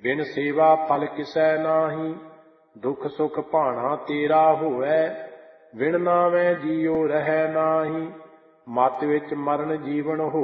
ਬਿਨ ਸੇਵਾ ਫਲ ਕਿਸੈ ਨਾਹੀ। ਦੁਖ ਸੁਖ ਭਾਣਾ ਤੇਰਾ ਹੋਵੈ, ਵਿਣ ਨਾਵੈ ਜੀਉ ਰਹੈ ਨਾਹੀ। ਮਤਿ ਵਿੱਚ ਮਰਨ ਜੀਵਨ